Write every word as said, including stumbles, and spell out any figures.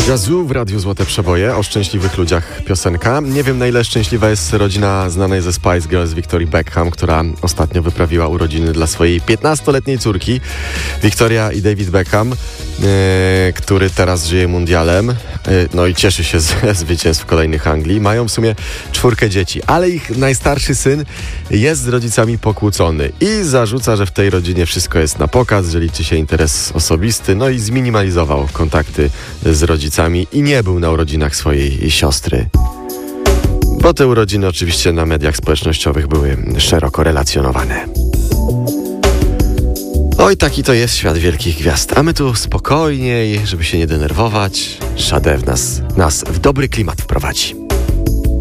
Yazoo w Radiu Złote Przeboje, o szczęśliwych ludziach piosenka. Nie wiem, na ile szczęśliwa jest rodzina znanej ze Spice Girls Victoria Beckham, która ostatnio wyprawiła urodziny dla swojej piętnastoletniej córki. Victoria i David Beckham, yy, który teraz żyje mundialem, yy, no i cieszy się ze zwycięstw kolejnych Anglii. Mają w sumie czwórkę dzieci, ale ich najstarszy syn jest z rodzicami pokłócony i zarzuca, że w tej rodzinie wszystko jest na pokaz, że liczy się interes osobisty, no i zminimalizował kontakty z rodzicami i nie był na urodzinach swojej siostry. Bo te urodziny oczywiście na mediach społecznościowych były szeroko relacjonowane. Oj, taki to jest świat wielkich gwiazd. A my tu spokojniej, żeby się nie denerwować. Sade w nas, nas w dobry klimat wprowadzi.